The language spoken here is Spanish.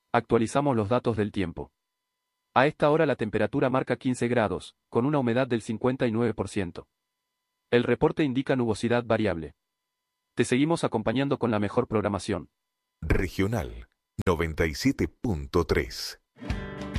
Actualizamos los datos del tiempo. A esta hora la temperatura marca 15 grados, con una humedad del 59%. El reporte indica nubosidad variable. Te seguimos acompañando con la mejor programación. Regional 97.3.